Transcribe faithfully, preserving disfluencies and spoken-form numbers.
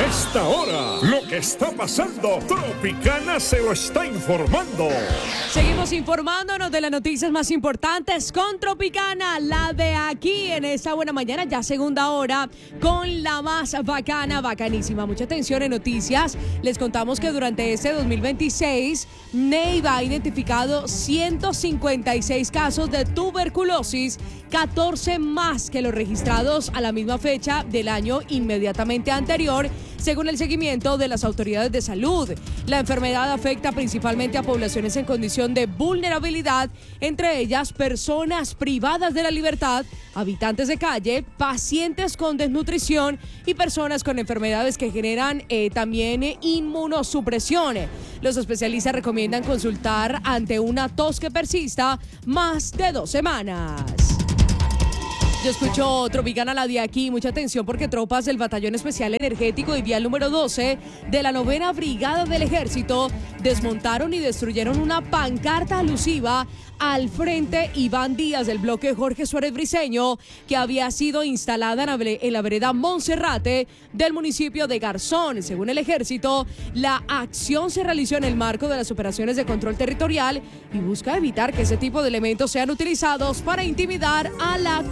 esta hora, lo que está pasando, Tropicana se lo está informando. Seguimos informándonos de las noticias más importantes con Tropicana, la de aquí en esta buena mañana, ya segunda hora, con la más bacana, bacanísima. Mucha atención en noticias. Les contamos que durante este dos mil veintiséis, Neiva ha identificado ciento cincuenta y seis casos de tuberculosis, catorce más que los registrados a la misma fecha del año inmediatamente anterior, según el seguimiento de las autoridades de salud. La enfermedad afecta principalmente a poblaciones en condición de vulnerabilidad, entre ellas personas privadas de la libertad, habitantes de calle, pacientes con desnutrición y personas con enfermedades que generan eh, también eh, inmunosupresión. Los especialistas recomiendan consultar ante una tos que persista más de dos semanas. Yo escucho Tropicana, la de aquí. Mucha atención porque tropas del Batallón Especial Energético y Vial número doce de la novena Brigada del Ejército desmontaron y destruyeron una pancarta alusiva al Frente Iván Díaz del bloque Jorge Suárez Briceño, que había sido instalada en la vereda Monserrate del municipio de Garzón. Según el Ejército, la acción se realizó en el marco de las operaciones de control territorial y busca evitar que ese tipo de elementos sean utilizados para intimidar a la